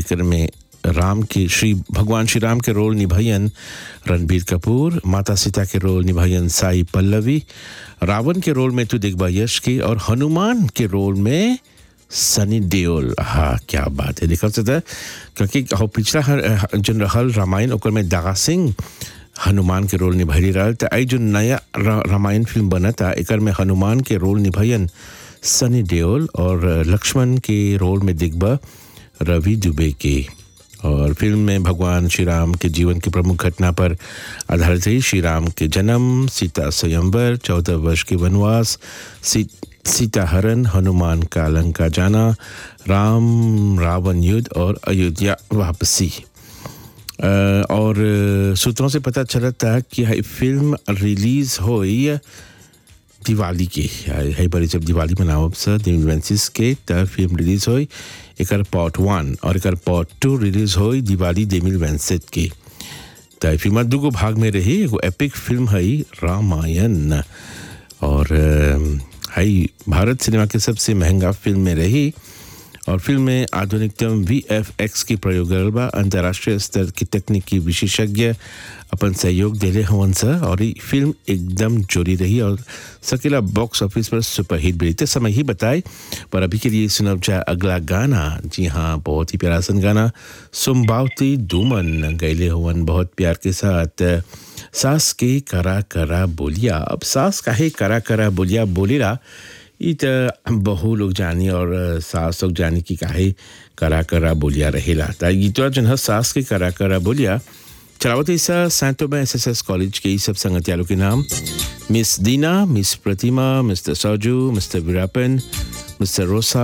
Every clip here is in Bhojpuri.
जेकर में राम के श्री भगवान श्री राम के रोल निभायन रणबीर कपूर, माता सीता के रोल निभायन साई पल्लवी, रावण के रोल में तू देखबा यश के, और हनुमान के रोल में सनी देओल। हाँ, क्या बात है। देखा था क्योंकि पिछला जन रहल रामायण ओकर में दागा सिंह हनुमान के रोल निभाई रहा, तो आई जो नया रामायण फिल्म बना था एकर में हनुमान के रोल निभायन सनी देओल, और लक्ष्मण के रोल में दिखबा रवि दुबे के। और फिल्म में भगवान श्री राम के जीवन की प्रमुख घटना पर आधारित है। श्री राम के जन्म, सीता स्वयंवर, 14 वर्ष के वनवास, सीता हरण, हनुमान का लंका जाना, राम रावण युद्ध और अयोध्या वापसी। और सूत्रों से पता चला था कि यह फिल्म रिलीज हुई दिवाली के, है बड़ी जब दिवाली मनाओ सर 2026 के, तब फिल्म रिलीज हुई। एकर पार्ट 1 और एकर पार्ट 2 रिलीज हुई दिवाली 2026 के। तो फिल्म दूगो भाग में रही, एगो एपिक फिल्म है रामायण, और है भारत सिनेमा के सबसे महंगा फिल्म में रही। और फिल्म में आधुनिकतम VFX की प्रयोग बा, अंतर्राष्ट्रीय स्तर की तकनीकी विशेषज्ञ अपन सहयोग दिले हवन सर, और ये फिल्म एकदम जोरी रही और सकेला बॉक्स ऑफिस पर सुपरहिट भी। तो समय ही बताए, पर अभी के लिए सुनब जाए अगला गाना। जी हाँ, बहुत ही प्यारा सन गाना सुम्बावती दुमन गैले हवन बहुत प्यार के साथ। सास के करा करा बोलिया। अब सास काहे करा करा बोलिया बोलेला, ये तो बहु लोग जानी और सास लोग जानी कि काहे करा करा बोलिया रहेला। तो ये तो जन सास के करा करा बोलिया चलावत ऐसा सैंटोबा SSS कॉलेज के ये सब संगतियालों के नाम मिस दीना, मिस प्रतिमा, mister सौजू, mister Veerappan, mister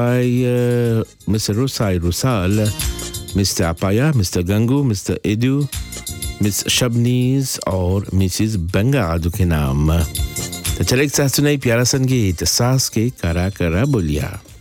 रोसाई रुसाल, mister Apaya, mister Gangu, mister edu, miss शबनीज और मिसिस बंगादू के नाम। तो चले एक साथ सुनाई प्यारा संगीत सास के करा करा बोलिया।